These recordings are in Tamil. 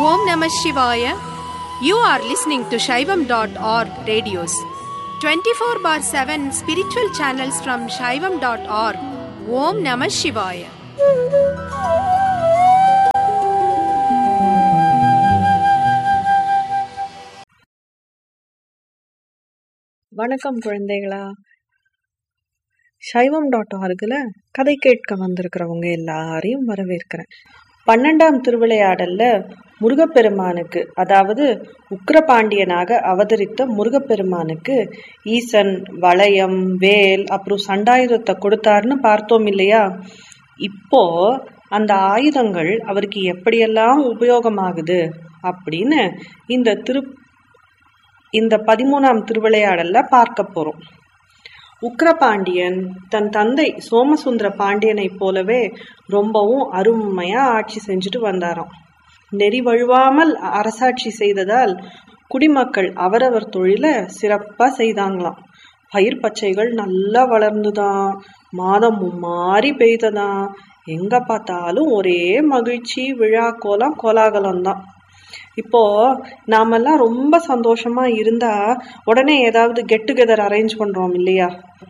Om Namah Shivaya. You are listening to Shaivam.org radios. 24/7 spiritual channels from Shaivam.org. Om Namah Shivaya. வணக்கம் குழந்தைகளா. Shaivam.orgல கதை கேட்க வந்திருக்கிறவங்க எல்லாரையும் வரவேற்கிறேன். 12ஆம் திருவிளையாடல்ல முருகப்பெருமானுக்கு, அதாவது உக்கிரபாண்டியனாக அவதரித்த முருகப்பெருமானுக்கு ஈசன் வளையம், வேல், அப்புறம் சண்டாயுதத்தை கொடுத்தாருன்னு பார்த்தோம் இல்லையா? இப்போ அந்த ஆயுதங்கள் அவருக்கு எப்படியெல்லாம் உபயோகமாகுது அப்படின்னு இந்த 13ஆம் திருவிளையாடல்ல பார்க்க போறோம். உக்கிரபாண்டியன் தன் தந்தை சோமசுந்தர பாண்டியனை போலவே ரொம்பவும் அருமையா ஆட்சி செஞ்சுட்டு வந்தாராம். நெறி வழுவாமல் அரசாட்சி செய்ததால் குடிமக்கள் அவரவர் தொழில சிறப்பா செய்தாங்களாம். பயிர் பச்சைகள் நல்லா வளர்ந்துதான், மாதம் மாறி பெய்ததான், எங்க பார்த்தாலும் ஒரே மகிழ்ச்சி, விழா கோலாகலம் தான். இப்போ நாமெல்லாம் ரொம்ப சந்தோஷமா இருந்தா உடனே ஏதாவது கெட் டுகெதர் அரேஞ்ச் பண்றோம் இல்லையா?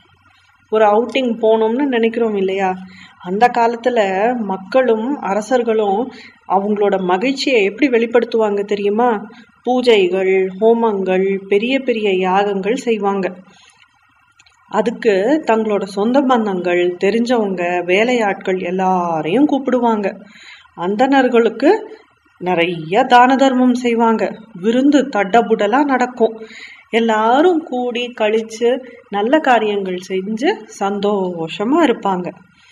ஒரு அவுட்டிங் போகணும்னு நினைக்கிறோம் இல்லையா? அந்த காலத்துல மக்களும் அரசர்களும் அவங்களோட மகிழ்ச்சியை எப்படி வெளிப்படுத்துவாங்க தெரியுமா? பூஜைகள், ஹோமங்கள், பெரிய பெரிய யாகங்கள் செய்வாங்க. அதுக்கு தங்களோட சொந்த பந்தங்கள், தெரிஞ்சவங்க, வேலையாட்கள் எல்லாரையும் கூப்பிடுவாங்க. அந்தணர்களுக்கு நிறைய தான தர்மம் செய்வாங்க. விருந்து தட்டபுடலா நடக்கும். எல்லாரும் கூடி கழிச்சு நல்ல காரியங்கள் செஞ்சு சந்தோஷமா இருப்பாங்க.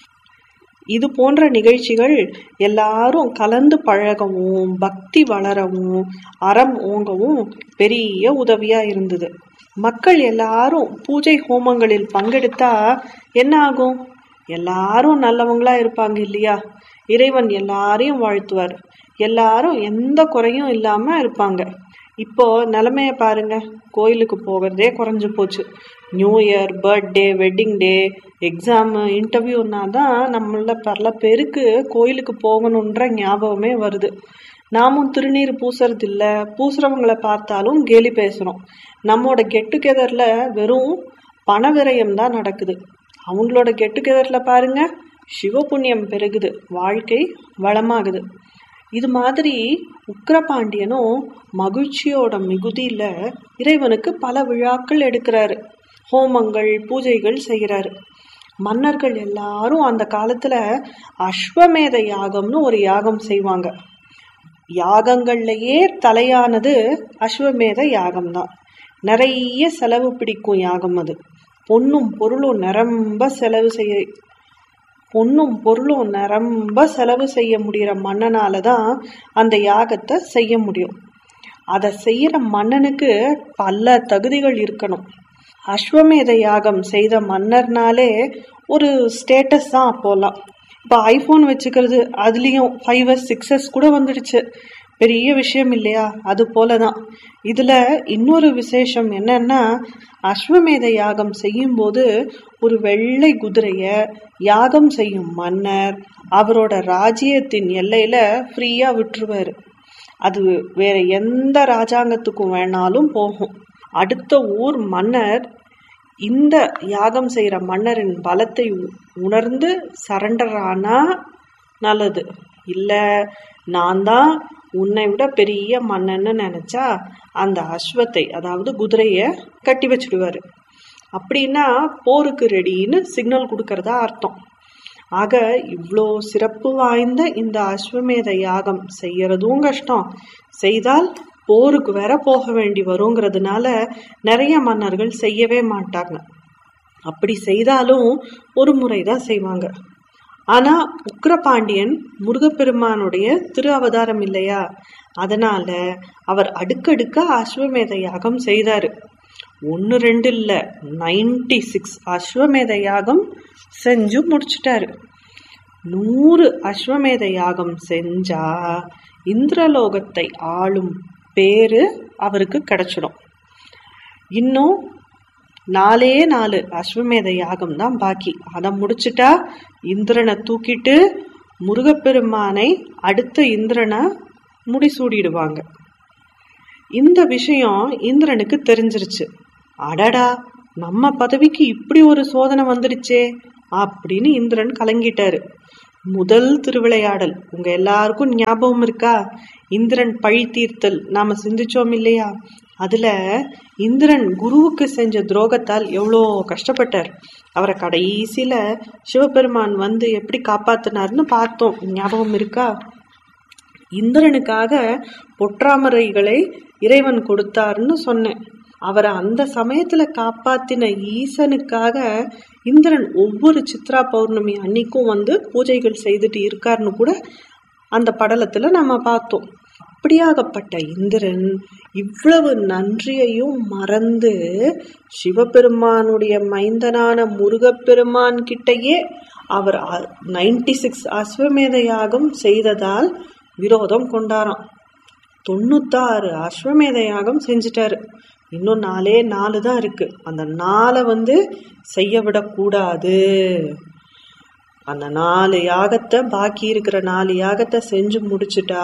இது போன்ற நிகழ்ச்சிகள் எல்லாரும் கலந்து பழகவும், பக்தி வளரவும், அறம் ஓங்கவும் பெரிய உதவியா இருந்தது. மக்கள் எல்லாரும் பூஜை ஹோமங்களில் பங்கெடுத்தா என்ன ஆகும்? எல்லாரும் நல்லவங்களா இருப்பாங்க இல்லையா? இறைவன் எல்லாரையும் வாழ்த்துவார். எல்லாரும் எந்த குறையும் இல்லாம இருப்பாங்க. இப்போ நிலைமைய பாருங்க, கோயிலுக்கு போகிறதே குறைஞ்சு போச்சு. New year, birthday, wedding day, exam, இன்டர்வியூனா தான் நம்மள பல பேருக்கு கோயிலுக்கு போகணுன்ற ஞாபகமே வருது. நாமும் திருநீர் பூசுறது இல்ல, பூசுறவங்களை பார்த்தாலும் கேலி பேசுறோம். நம்மோட கெட் டுகெதர்ல வெறும் பண விரயம் தான் நடக்குது. அவங்களோட கெட் டுகெதர்ல பாருங்க, சிவபுண்ணியம் பெருகுது, வாழ்க்கை வளமாகுது. இது மாதிரி உக்கிரபாண்டியனும் மகிழ்ச்சியோட மிகுதியில இறைவனுக்கு பல விழாக்கள் எடுக்கிறாரு. ஹோமங்கள், பூஜைகள் செய்யறாரு. மன்னர்கள் எல்லாரும் அந்த காலத்துல அஸ்வமேத யாகம்னு ஒரு யாகம் செய்வாங்க. யாகங்கள்லயே தலையானது அஸ்வமேத யாகம்தான். நிறைய செலவு பிடிக்கும் யாகம் அது. பொன்னும் பொருளும் நிரம்ப செலவு செய்ய முடியற மன்னனாலதான் அந்த யாகத்தை செய்ய முடியும். அதை செய்யற மன்னனுக்கு பல தகுதிகள் இருக்கணும். அஸ்வமேத யாகம் செய்த மன்னர்னாலே ஒரு ஸ்டேட்டஸ் தான் அப்போலாம். இப்ப ஐபோன் வச்சுக்கிறது, அதுலயும் 5S 6S கூட வந்துடுச்சு. பெரிய விஷயம் இல்லையா? அது போலதான் இதுல இன்னொரு விசேஷம் என்னன்னா, அஸ்வமேத யாகம் செய்யும் போது ஒரு வெள்ளை குதிரைய யாகம் செய்யும் மன்னர் அவரோட ராஜ்யத்தின் எல்லையில ஃப்ரீயா விட்டுருவாரு. அது வேற எந்த ராஜாங்கத்துக்கும் வேணாலும் போகும். அடுத்த ஊர் மன்னர் இந்த யாகம் செய்யற மன்னரின் பலத்தை உணர்ந்து சரண்டர் ஆனா நல்லது. இல்ல நான் தான் உன்னை விட பெரிய மன்னன்னு நினைச்சா அந்த அஸ்வத்தை, அதாவது குதிரைய கட்டி வச்சிடுவாரு. அப்படின்னா போருக்கு ரெடின்னு சிக்னல் கொடுக்கறதா அர்த்தம். ஆக இவ்வளோ சிறப்பு வாய்ந்த இந்த அஸ்வமேத யாகம் செய்யறதும் கஷ்டம், செய்தால் போருக்கு வேற போக வேண்டி வருங்கிறதுனால நிறைய மன்னர்கள் செய்யவே மாட்டாங்க. அப்படி செய்தாலும் ஒரு முறைதான் செய்வாங்க. ஆனா உக்கிரபாண்டியன் முருகப்பெருமானுடைய திரு அவதாரம் இல்லையா? அதனால அவர் அடுக்கடுக்கா அஸ்வமேத யாகம் செய்தாரு. 1 2 இல்ல, 96 அஸ்வமேத யாகம் செஞ்சு முடிச்சுட்டாரு. 100 அஸ்வமேத யாகம் செஞ்சா இந்திரலோகத்தை ஆளும் பேரு அவருக்கு கிடைச்சிடும். இன்னும் 4 அஸ்வமேத யாகம் தான் பாக்கி. அதை முடிச்சுட்டா இந்திரனை தூக்கிட்டு முருகப்பெருமானை அடுத்த இந்திரனை முடிசூடிடுவாங்க. இந்த விஷயம் இந்திரனுக்கு தெரிஞ்சிருச்சு. அடடா, நம்ம பதவிக்கு இப்படி ஒரு சோதனை வந்துடுச்சே அப்படின்னு இந்திரன் கலங்கிட்டாரு. முதல் திருவிளையாடல் உங்க எல்லாருக்கும் ஞாபகம் இருக்கா? இந்திரன் பழி தீர்த்தல் நாம சிந்திச்சோம் இல்லையா? அதுல இந்திரன் குருவுக்கு செஞ்ச துரோகத்தால் எவ்வளோ கஷ்டப்பட்டார். அவரை கடைசியில சிவபெருமான் வந்து எப்படி காப்பாத்தினார்னு பார்த்தோம். ஞாபகம் இருக்கா? இந்திரனுக்காக பொற்றாமரைகளை இறைவன் கொடுத்தாருன்னு சொன்னேன். அவரை அந்த சமயத்துல காப்பாத்தின ஈசனுக்காக இந்திரன் ஒவ்வொரு சித்ரா பௌர்ணமி அன்னைக்கும் வந்து பூஜைகள் செய்துட்டு இருக்காருன்னு கூட அந்த படலத்துல நம்ம பார்த்தோம். அப்படியாகப்பட்ட இந்திரன் இவ்வளவு நன்றியையும் மறந்து சிவபெருமானுடைய மைந்தனான முருகப்பெருமான் கிட்டையே அவர் 96 அஸ்வமேத யாகம் செய்ததால் விரோதம் கொண்டாராம். 96 அஸ்வமேத யாகம் செஞ்சிட்டாரு. இன்னும் 4 தான் இருக்கு. அந்த 4 வந்து செய்ய விடக்கூடாது. அந்த 4 யாகத்தை, பாக்கி இருக்கிற 4 யாகத்தை செஞ்சு முடிச்சுட்டா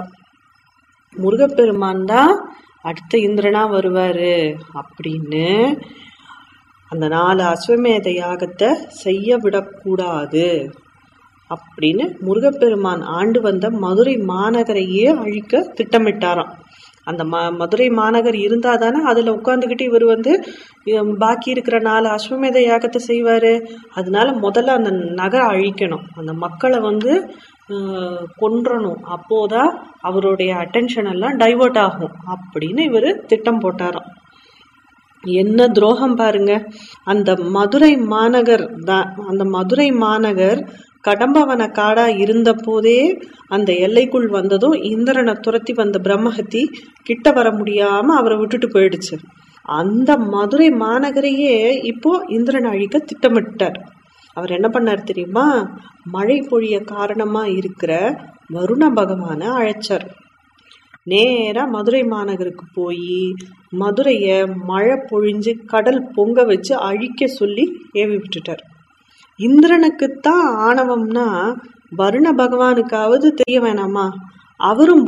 முருகப்பெருமான் தான் அடுத்த இந்திரனா வருவாரு அப்படின்னு அந்த 4 அஸ்வமேத யாகத்தை செய்ய விடக்கூடாது அப்படின்னு முருகப்பெருமான் ஆண்டு வந்த மதுரை மாநகரையே அழிக்க திட்டமிட்டாராம். அந்த மதுரை மாநகர் இருந்தா தானே அதுல உட்காந்துக்கிட்டு இவர் வந்து பாக்கி இருக்கிற 4 அஸ்வமேத யாகத்தை செய்வாரு. அதனால முதல்ல அந்த நகரை அழிக்கணும், அந்த மக்களை வந்து கொன்றணும். அப்போதான் அவருடைய அட்டென்ஷன் எல்லாம் டைவர்ட் ஆகும் அப்படின்னு இவரு திட்டம் போட்டாராம். என்ன துரோகம் பாருங்க! அந்த மதுரை மாநகர் தான், அந்த மதுரை மாநகர் கடம்பவன காடா இருந்த போதே அந்த எல்லைக்குள் வந்ததும் இந்திரனை துரத்தி வந்த பிரம்மஹத்தி கிட்ட வர முடியாம அவரை விட்டுட்டு போயிடுச்சு. அந்த மதுரை மாநகரையே இப்போ இந்திரன் அழிக்க திட்டமிட்டார். அவர் என்ன பண்ணார் தெரியுமா? மழை பொழிய காரணமா இருக்கிற வருண பகவான அழைச்சார். நேரா மதுரை மாநகருக்கு போய் மதுரைய மழை பொழிஞ்சு கடல் பொங்க வச்சு அழிக்க சொல்லி ஏவி விட்டுட்டார். இந்திரனுக்குத்தான் ஆணவம்னா வருண பகவானுக்காவது தெரிய வேணாமா? அவரும்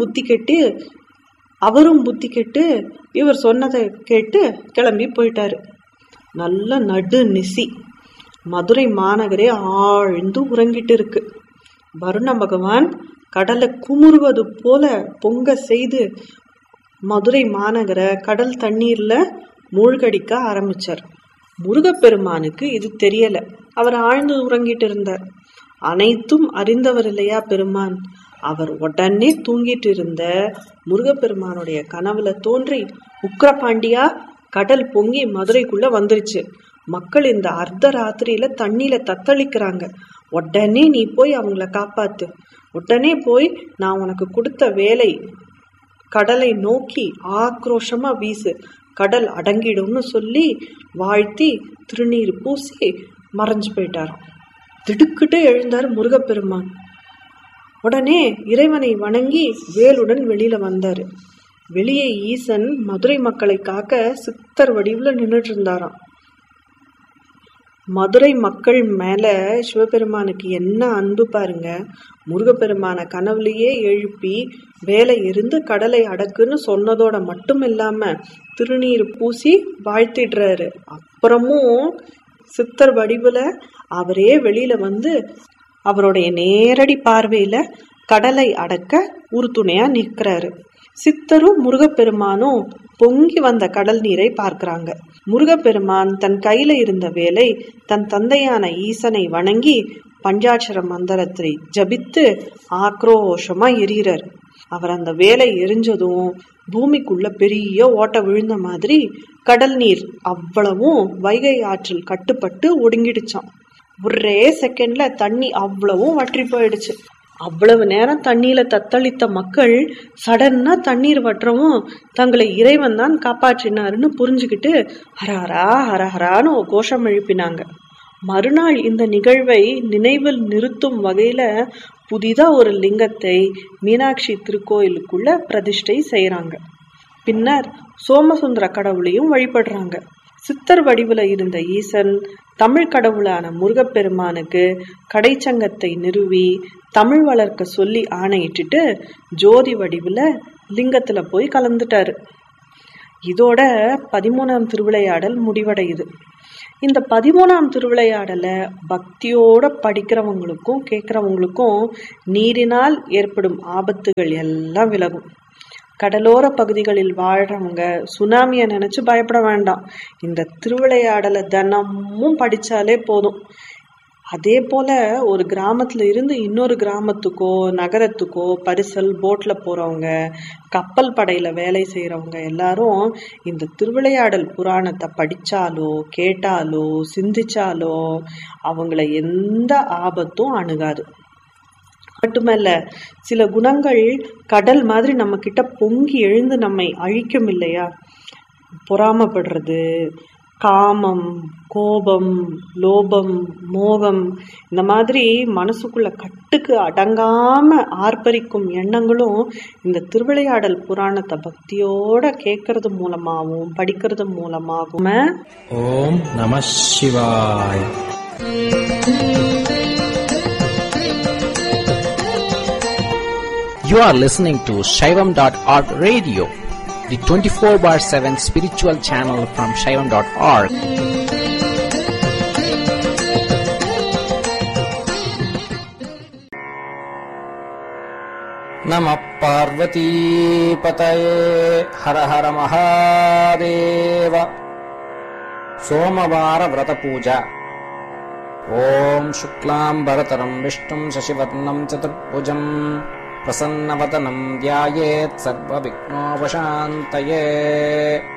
புத்தி கெட்டு இவர் சொன்னதை கேட்டு கிளம்பி போயிட்டாரு. நல்ல நடு நிசி மதுரை மாநகரே ஆழ்ந்து உறங்கிட்டு இருக்கு. வருண பகவான் கடலை குமுறுவது போல பொங்க செய்து மதுரை மாநகரை கடல் தண்ணீர்ல மூழ்கடிக்க ஆரம்பிச்சார். முருகப்பெருமானுக்கு இது தெரியல. அவர் ஆழ்ந்து உறங்கிட்டு இருந்தார். அனைத்தும் அறிந்தவர் இல்லையா பெருமான்? அவர் உடனே தூங்கிட்டு இருந்த முருகப்பெருமானுடைய கனவுல தோன்றி, உக்கிரபாண்டியா, கடல் பொங்கி மதுரைக்குள்ள வந்துருச்சு. மக்கள் இந்த அர்த்த ராத்திரியில தண்ணியில தத்தளிக்கிறாங்க. உடனே நீ போய் அவங்கள காப்பாத்து. உடனே போய் நான் உனக்கு கொடுத்த வேலை கடலை நோக்கி ஆக்ரோஷமா வீசு, கடல் அடங்கிடும்னு சொல்லி வாழ்த்தி திருநீர் பூசி மறைஞ்சு போயிட்டாராம். திடுக்கிட்டு எழுந்தார் முருகப்பெருமான். உடனே இறைவனை வணங்கி வேலுடன் வெளியில வந்தாரு. வெளியே ஈசன் மதுரை மக்களை காக்க சித்தர் வடிவுல நின்றுட்டு இருந்தாராம். மதுரை மக்கள் மேல சிவபெருமானுக்கு என்ன அன்பு பாருங்க! முருகப்பெருமான கனவுலையே எழுப்பி வேலை இருந்து கடலை அடக்குன்னு சொன்னதோட மட்டும் இல்லாம திருநீர் பூசி வாழ்த்திடுறாரு. அப்புறமும் சித்தர் வடிவுல அவரே வெளியில வந்து அவருடைய நேரடி பார்வையில கடலை அடக்க உறுதுணையா நிற்கிறாரு. சித்தரும் முருகப்பெருமானும் பொங்கி வந்த கடல் நீரை பார்க்கிறாங்க. முருகப்பெருமான் தன் கையில இருந்த வேலை தன் தந்தையான ஈசனை வணங்கி பஞ்சாட்சர மந்திரத்தை ஜபித்து ஆக்ரோஷமா எரியறார். அவர் அந்த வேலை எரிஞ்சதும் பூமிக்குள்ள பெரிய ஓட்ட விழுந்த மாதிரி கடல் நீர் அவ்வளவும் வைகை ஆற்றில் கட்டுப்பட்டு ஒடுங்கிடுச்சான். ஒரே செகண்ட்ல தண்ணி அவ்வளவும் வற்றி போயிடுச்சு. அவ்வளவு நேரம் தண்ணீர்ல தத்தளித்த மக்கள் சடன்னா தண்ணீர் வற்றவும் தங்களை இறைவன் தான் காப்பாற்றினாருன்னு புரிஞ்சுக்கிட்டு ஹரஹரா ஹரஹரான்னு கோஷம் எழுப்பினாங்க. மறுநாள் இந்த நிகழ்வை நினைவில் நிறுத்தும் வகையில புதிதா ஒரு லிங்கத்தை மீனாட்சி திருக்கோயிலுக்குள்ள பிரதிஷ்டை செய்யறாங்க. பின்னர் சோமசுந்தர கடவுளையும் வழிபடுறாங்க. சித்தர் வடிவுல இருந்த ஈசன் தமிழ் கடவுளான முருகப்பெருமானுக்கு கடைச்சங்கத்தை நிறுவி தமிழ் வளர்க்க சொல்லி ஆணையிட்டுட்டு ஜோதி வடிவுல லிங்கத்துல போய் கலந்துட்டாரு. இதோட 13ஆம் திருவிளையாடல் முடிவடையுது. இந்த 13ஆம் திருவிளையாடலை பக்தியோட படிக்கிறவங்களுக்கும் கேட்கிறவங்களுக்கும் நீரினால் ஏற்படும் ஆபத்துகள் எல்லாம் விலகும். கடலோர பகுதிகளில் வாழ்றவங்க சுனாமியை நினைச்சு பயப்பட வேண்டாம். இந்த திருவிளையாடலை தினமும் படிச்சாலே போதும். அதே போல ஒரு கிராமத்துல இருந்து இன்னொரு கிராமத்துக்கோ நகரத்துக்கோ பரிசல் போட்ல போறவங்க, கப்பல் படையில வேலை செய்யறவங்க எல்லாரும் இந்த திருவிளையாடல் புராணத்தை படிச்சாலோ கேட்டாலோ சிந்திச்சாலோ அவங்கள எந்த ஆபத்தும் அணுகாது. மட்டுமல்ல, சில குணங்கள் கடல் மாதிரி நம்ம கிட்ட பொங்கி எழுந்து நம்மை அழிக்கும் இல்லையா? பொறாமப்படுறது, காமம், கோபம், லோபம், மோகம், இந்த மாதிரி மனசுக்குள்ள கட்டுக்கு அடங்காம ஆர்ப்பரிக்கும் எண்ணங்களும் இந்த திருவிளையாடல் புராணத்தை பக்தியோட கேட்கறது மூலமாகவும் படிக்கிறது மூலமாகவும். ஓம் நம சிவாய. You are listening to Shaivam.org radio, the 24/7 spiritual channel from Shaivam.org. Namah Parvati Pataye Hara Hara Mahadeva. Somavara Vrata Puja. Om Shuklam Bharataram Vishnum Shashivarnam Chaturbhujam Prasannavatanam Dhyayet Sarva Vignopashantayet.